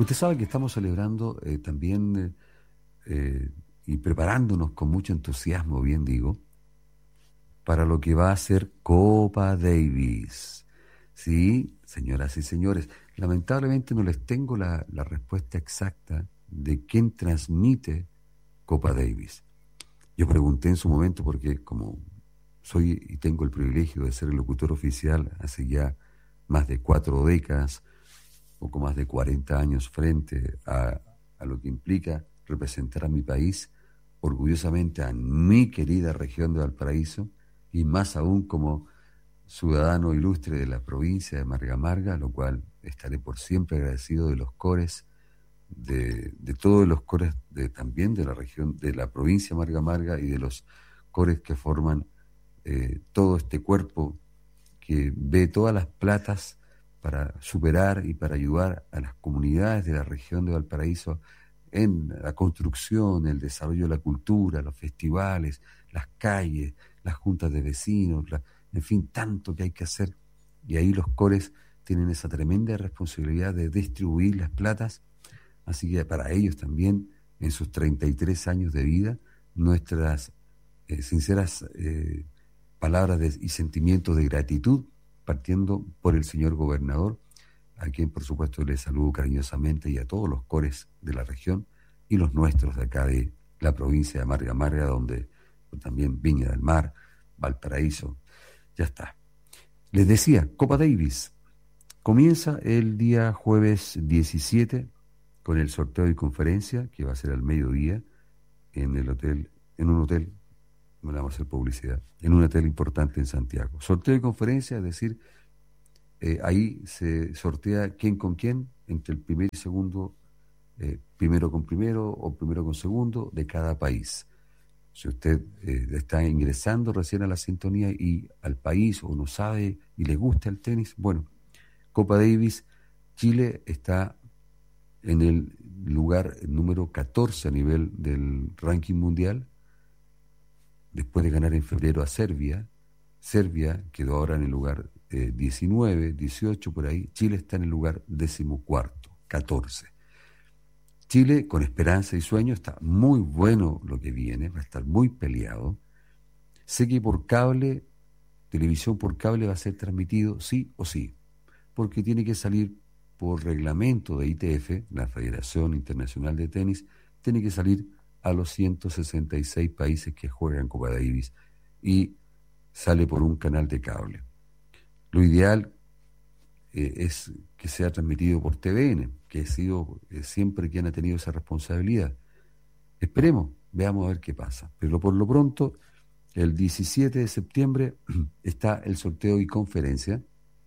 Usted sabe que estamos celebrando también y preparándonos con mucho entusiasmo, bien digo, para lo que va a ser Copa Davis. Sí, señoras y señores, lamentablemente no les tengo la respuesta exacta de quién transmite Copa Davis. Yo pregunté en su momento porque como soy y tengo el privilegio de ser el locutor oficial hace ya más de 4 décadas, poco más de 40 años frente a lo que implica representar a mi país, orgullosamente a mi querida región de Valparaíso, y más aún como ciudadano ilustre de la provincia de Marga Marga, lo cual estaré por siempre agradecido de los cores, de todos los cores también de la región, de la provincia de Marga Marga y de los cores que forman todo este cuerpo que ve todas las platas para superar y para ayudar a las comunidades de la región de Valparaíso en la construcción, el desarrollo de la cultura, los festivales, las calles, las juntas de vecinos, en fin, tanto que hay que hacer. Y ahí los cores tienen esa tremenda responsabilidad de distribuir las platas. Así que para ellos también, en sus 33 años de vida, nuestras sinceras palabras y sentimientos de gratitud, partiendo por el señor gobernador, a quien por supuesto le saludo cariñosamente, y a todos los cores de la región y los nuestros de acá de la provincia de Marga Marga, donde también Viña del Mar, Valparaíso, ya está. Les decía, Copa Davis comienza el día jueves 17 con el sorteo y conferencia que va a ser al mediodía en un hotel, no le vamos a hacer publicidad, en un hotel importante en Santiago. Sorteo y conferencia, es decir, ahí se sortea quién con quién entre el primer y segundo, primero con primero o primero con segundo de cada país. Si usted está ingresando recién a la sintonía y al país o no sabe y le gusta el tenis, bueno, Copa Davis, Chile está en el lugar número 14 a nivel del ranking mundial, después de ganar en febrero a Serbia. Serbia quedó ahora en el lugar 19, 18 por ahí. Chile está en el lugar 14º, 14. Chile, con esperanza y sueño, está muy bueno lo que viene, va a estar muy peleado. Sé que por cable, televisión por cable va a ser transmitido sí o sí, porque tiene que salir por reglamento de ITF, la Federación Internacional de Tenis, tiene que salir a los 166 países que juegan Copa Davis y sale por un canal de cable. Lo ideal es que sea transmitido por TVN, que ha sido siempre quien ha tenido esa responsabilidad. Esperemos, veamos a ver qué pasa. Pero por lo pronto, el 17 de septiembre está el sorteo y conferencia.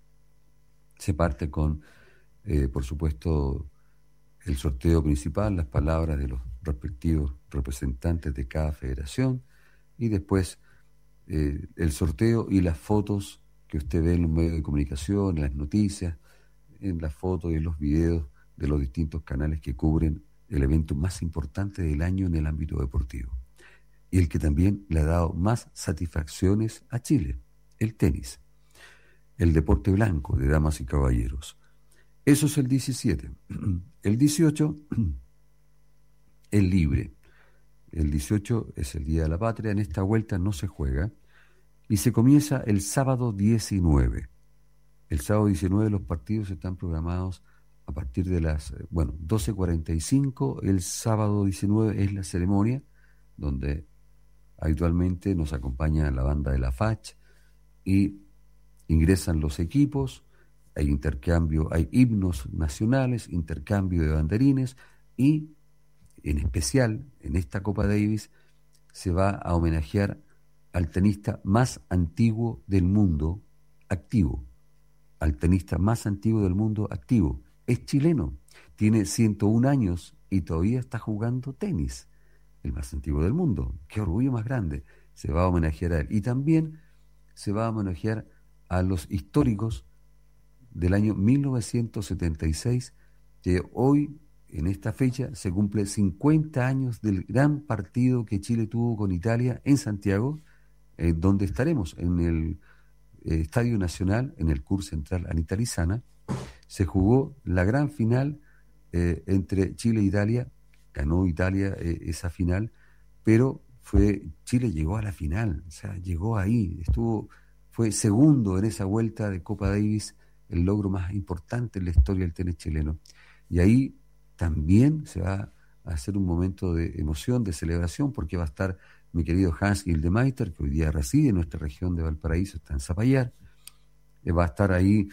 Se parte con, por supuesto, el sorteo principal, las palabras de los respectivos representantes de cada federación, y después el sorteo y las fotos que usted ve en los medios de comunicación, en las noticias, en las fotos y en los videos de los distintos canales que cubren el evento más importante del año en el ámbito deportivo, y el que también le ha dado más satisfacciones a Chile, el tenis, el deporte blanco de damas y caballeros. Eso es el 17. El 18 es libre. El 18 es el Día de la Patria. En esta vuelta no se juega. Y se comienza el sábado 19. El sábado 19 los partidos están programados a partir de las 12:45. El sábado 19 es la ceremonia, donde habitualmente nos acompaña la banda de la FACH y ingresan los equipos. Hay intercambio, hay himnos nacionales, intercambio de banderines, y en especial en esta Copa Davis se va a homenajear al tenista más antiguo del mundo activo. Al tenista más antiguo del mundo activo. Es chileno, tiene 101 años y todavía está jugando tenis. El más antiguo del mundo. Qué orgullo más grande. Se va a homenajear a él. Y también se va a homenajear a los históricos del año 1976, que hoy, en esta fecha, se cumple 50 años del gran partido que Chile tuvo con Italia en Santiago, donde estaremos en el Estadio Nacional, en el CUR Central Anita Lizana. Se jugó la gran final entre Chile e Italia. Ganó Italia esa final, pero Chile llegó a la final, o sea, llegó ahí, fue segundo en esa vuelta de Copa Davis, el logro más importante en la historia del tenis chileno. Y ahí también se va a hacer un momento de emoción, de celebración, porque va a estar mi querido Hans Gildemeister, que hoy día reside en nuestra región de Valparaíso, está en Zapallar. Va a estar ahí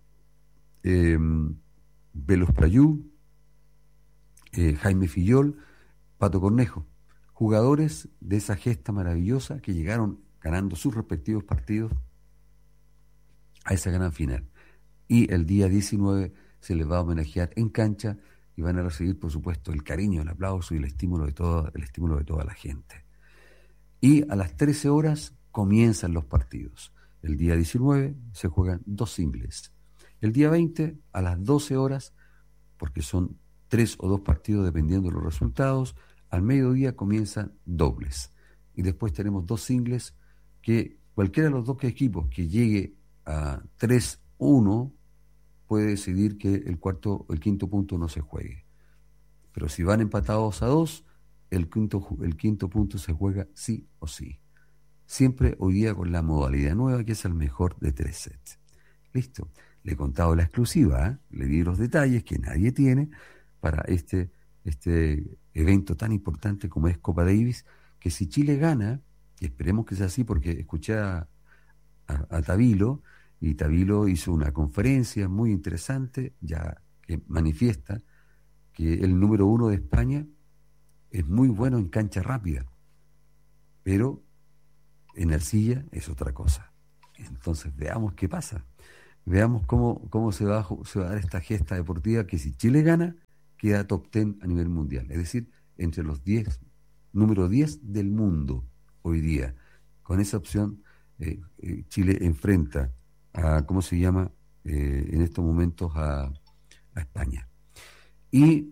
Velos Prayú, Jaime Fillol, Pato Cornejo, jugadores de esa gesta maravillosa que llegaron ganando sus respectivos partidos a esa gran final. Y el día 19 se les va a homenajear en cancha y van a recibir, por supuesto, el cariño, el aplauso y el estímulo de toda la gente. Y a las 13 horas comienzan los partidos. El día 19 se juegan 2 singles. El día 20 a las 12 horas, porque son 3 o 2 partidos dependiendo de los resultados, al mediodía comienzan dobles. Y después tenemos 2 singles que cualquiera de los 2 equipos que llegue a 3-1 puede decidir que el quinto punto no se juegue. Pero si van empatados a 2, el quinto punto se juega sí o sí. Siempre hoy día con la modalidad nueva, que es el mejor de 3 sets. Listo. Le he contado la exclusiva, le di los detalles que nadie tiene para este evento tan importante como es Copa Davis, que si Chile gana, y esperemos que sea así, porque escuché a Tavilo, y Tavilo hizo una conferencia muy interesante, ya que manifiesta que el número 1 de España es muy bueno en cancha rápida, pero en arcilla es otra cosa. Entonces veamos qué pasa. Veamos cómo se va a dar esta gesta deportiva que si Chile gana, queda top 10 a nivel mundial. Es decir, entre los 10, número 10 del mundo hoy día. Con esa opción, Chile enfrenta a, ¿cómo se llama? En estos momentos a España. Y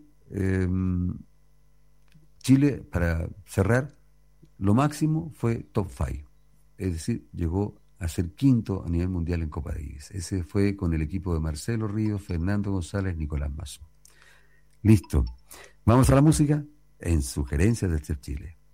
Chile, para cerrar, lo máximo fue top 5. Es decir, llegó a ser quinto a nivel mundial en Copa Davis. Ese fue con el equipo de Marcelo Ríos, Fernando González, Nicolás Mazo. Listo. Vamos a la música en Sugerencias del Chef Chile.